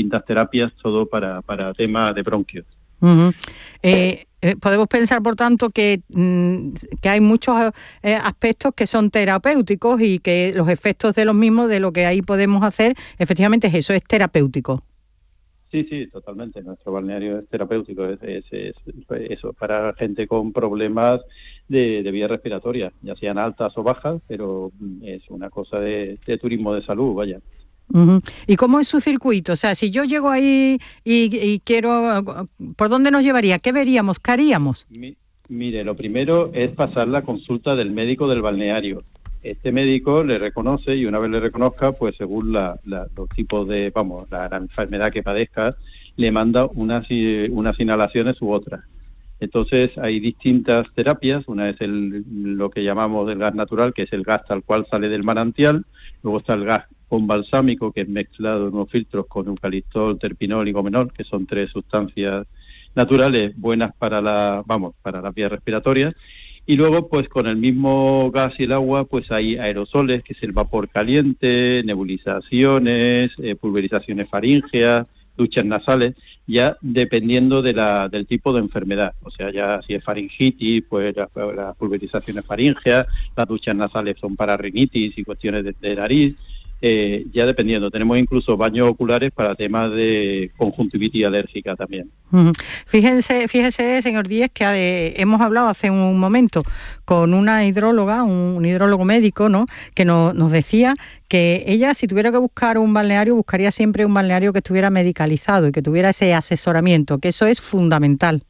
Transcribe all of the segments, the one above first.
distintas terapias, todo para temas de bronquios. Uh-huh. Podemos pensar, por tanto, que hay muchos aspectos que son terapéuticos y que los efectos de los mismos, de lo que ahí podemos hacer, efectivamente es terapéutico. Sí, totalmente. Nuestro balneario es terapéutico, es eso, para gente con problemas de vías respiratorias, ya sean altas o bajas, pero es una cosa de turismo de salud, vaya. Uh-huh. ¿Y cómo es su circuito? O sea, si yo llego ahí y quiero, ¿por dónde nos llevaría? ¿Qué veríamos? ¿Qué haríamos? Mire, lo primero es pasar la consulta del médico del balneario. Este médico le reconoce, y una vez le reconozca, pues según los tipos de, la enfermedad que padezca, le manda unas inhalaciones u otras. Entonces hay distintas terapias. Una es lo que llamamos el gas natural, que es el gas tal cual sale del manantial. Luego está el gas con balsámico, que es mezclado en unos filtros con eucaliptol, terpinol y gomenol, que son 3 sustancias naturales buenas para las vías respiratorias. Y luego, pues con el mismo gas y el agua, pues hay aerosoles, que es el vapor caliente, nebulizaciones, pulverizaciones faríngeas, duchas nasales, ya dependiendo del tipo de enfermedad. O sea, ya si es faringitis, pues las pulverizaciones faríngeas, las duchas nasales son para rinitis y cuestiones de nariz. Ya dependiendo, tenemos incluso baños oculares para temas de conjuntivitis alérgica también. Uh-huh. Fíjese, señor Díez, que hemos hablado hace un momento con una hidróloga, un hidrólogo médico, ¿no?, que nos decía que ella, si tuviera que buscar un balneario, buscaría siempre un balneario que estuviera medicalizado y que tuviera ese asesoramiento, que eso es fundamental.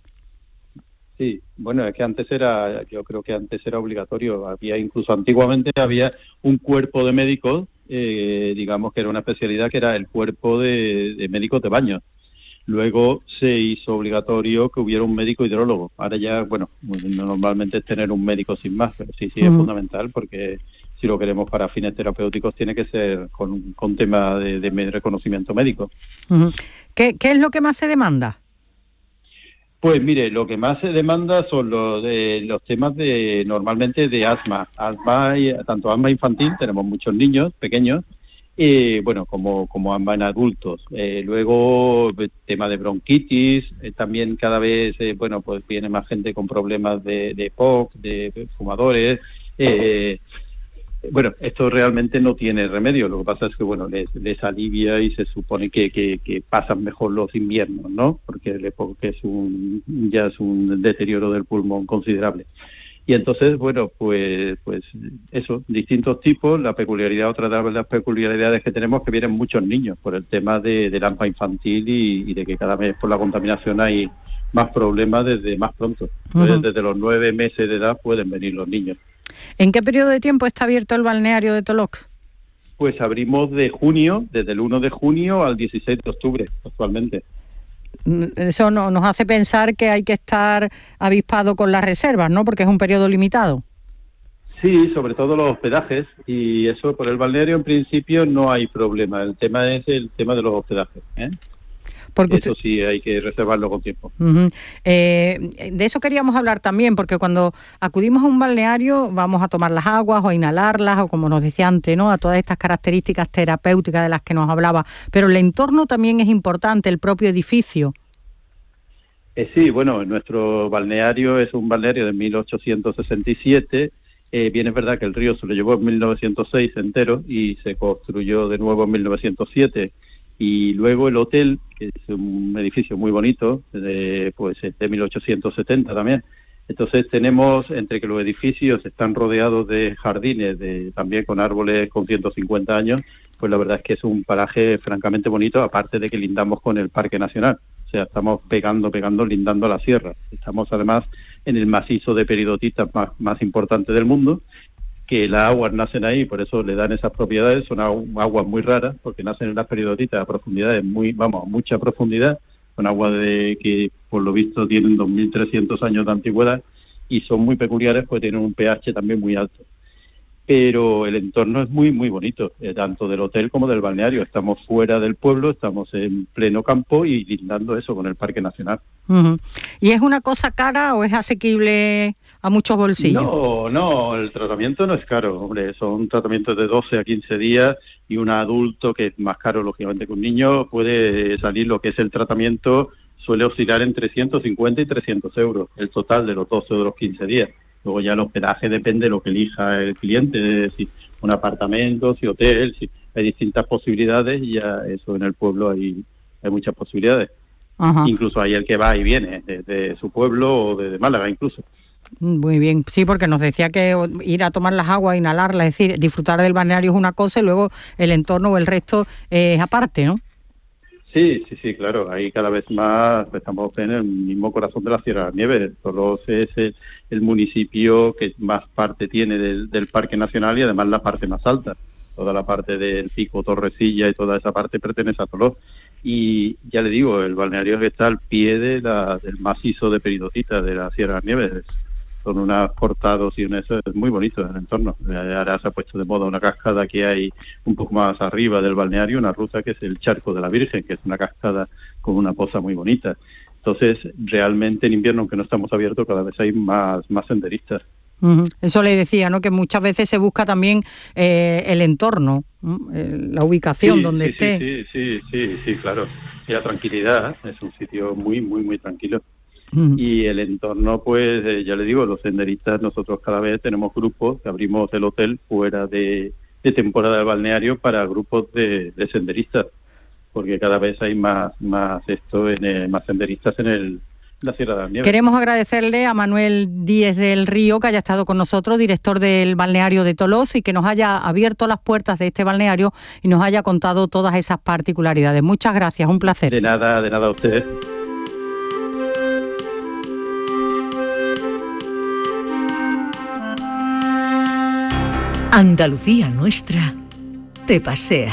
Sí, bueno, es que yo creo que antes era obligatorio. Incluso antiguamente había un cuerpo de médicos, digamos que era una especialidad, que era el cuerpo de médicos de baño. Luego se hizo obligatorio que hubiera un médico hidrólogo. Ahora ya, normalmente es tener un médico sin más, pero sí es fundamental, porque si lo queremos para fines terapéuticos tiene que ser con tema de reconocimiento médico. Uh-huh. ¿Qué es lo que más se demanda? Pues mire, lo que más se demanda son los temas normalmente de asma. Tanto asma infantil, tenemos muchos niños pequeños, como asma en adultos. Luego, tema de bronquitis, también cada vez, pues viene más gente con problemas de EPOC, de fumadores. Esto realmente no tiene remedio. Lo que pasa es que, les alivia y se supone que pasan mejor los inviernos, ¿no? Porque el EPOC ya es un deterioro del pulmón considerable. Y entonces, pues eso, distintos tipos. Otra de las peculiaridades que tenemos, que vienen muchos niños por el tema del asma infantil y de que cada vez por la contaminación hay más problemas desde más pronto. Entonces, desde los 9 meses de edad pueden venir los niños. ¿En qué periodo de tiempo está abierto el balneario de Tolox? Pues abrimos desde el 1 de junio al 16 de octubre actualmente. Eso nos hace pensar que hay que estar avispado con las reservas, ¿no? Porque es un periodo limitado. Sí, sobre todo los hospedajes, y eso por el balneario en principio no hay problema. El tema es el tema de los hospedajes, ¿eh? Porque eso sí hay que reservarlo con tiempo. Uh-huh. De eso queríamos hablar también, porque cuando acudimos a un balneario vamos a tomar las aguas o a inhalarlas, o como nos decía antes, ¿no?, a todas estas características terapéuticas de las que nos hablaba. Pero el entorno también es importante, el propio edificio. Sí, nuestro balneario es un balneario de 1867. Bien es verdad que el río se lo llevó en 1906 entero y se construyó de nuevo en 1907. Y luego el hotel, que es un edificio muy bonito, es de 1870 también. Entonces tenemos, entre que los edificios están rodeados de jardines, también con árboles con 150 años, pues la verdad es que es un paraje francamente bonito, aparte de que lindamos con el Parque Nacional. O sea, estamos pegando, lindando a la sierra. Estamos además en el macizo de peridotitas más importante del mundo, que las aguas nacen ahí, por eso le dan esas propiedades. Son aguas muy raras, porque nacen en las peridotitas a profundidades mucha profundidad, son aguas que por lo visto tienen 2.300 años de antigüedad y son muy peculiares, pues tienen un pH también muy alto. Pero el entorno es muy, muy bonito, tanto del hotel como del balneario. Estamos fuera del pueblo, estamos en pleno campo y lindando eso con el Parque Nacional. Uh-huh. ¿Y es una cosa cara o es asequible a muchos bolsillos. No, el tratamiento no es caro, hombre, son tratamientos de 12 a 15 días y un adulto, que es más caro lógicamente que un niño, puede salir lo que es el tratamiento, suele oscilar entre 150 y 300 euros, el total de los 12 o de los 15 días. Luego ya el hospedaje depende de lo que elija el cliente, si un apartamento, si hotel, si hay distintas posibilidades, y ya eso en el pueblo hay muchas posibilidades. Ajá. Incluso hay el que va y viene de su pueblo o de Málaga incluso. Muy bien, sí, porque nos decía que ir a tomar las aguas, inhalarlas, es decir, disfrutar del balneario es una cosa y luego el entorno o el resto es aparte, ¿no? Sí, claro, ahí cada vez más estamos en el mismo corazón de la Sierra de las Nieves. Tolosa es el municipio que más parte tiene del Parque Nacional y además la parte más alta. Toda la parte del Pico Torrecilla y toda esa parte pertenece a Tolosa. Y ya le digo, el balneario que está al pie del macizo de Peridotita de la Sierra de las Nieves. Son unas cortados y eso es muy bonito el entorno. Ahora se ha puesto de moda una cascada que hay un poco más arriba del balneario, una ruta que es el Charco de la Virgen, que es una cascada con una poza muy bonita. Entonces, realmente en invierno, aunque no estamos abiertos, cada vez hay más senderistas. Eso le decía, ¿no? Que muchas veces se busca también el entorno, la ubicación donde esté. Sí, claro. Y la tranquilidad, es un sitio muy, muy, muy tranquilo. Y el entorno, pues ya le digo, los senderistas, nosotros cada vez tenemos grupos, abrimos el hotel fuera de temporada del balneario para grupos de senderistas, porque cada vez hay más senderistas en la Sierra de las Nieves. Queremos agradecerle a Manuel Díez del Río que haya estado con nosotros, director del balneario de Tolosa, y que nos haya abierto las puertas de este balneario y nos haya contado todas esas particularidades. Muchas gracias, un placer. De nada a ustedes. Andalucía Nuestra te pasea.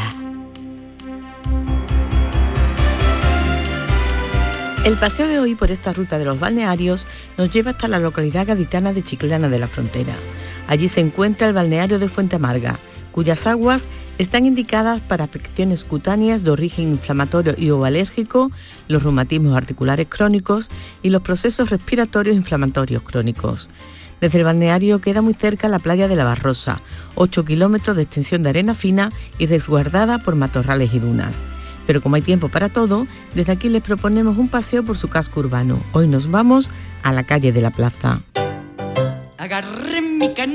El paseo de hoy por esta ruta de los balnearios nos lleva hasta la localidad gaditana de Chiclana de la Frontera. Allí se encuentra el balneario de Fuente Amarga, cuyas aguas están indicadas para afecciones cutáneas de origen inflamatorio y o alérgico, los reumatismos articulares crónicos y los procesos respiratorios inflamatorios crónicos. Desde el balneario queda muy cerca la playa de la Barrosa, 8 kilómetros de extensión de arena fina y resguardada por matorrales y dunas. Pero como hay tiempo para todo, desde aquí les proponemos un paseo por su casco urbano. Hoy nos vamos a la calle de la Plaza. Agarré mi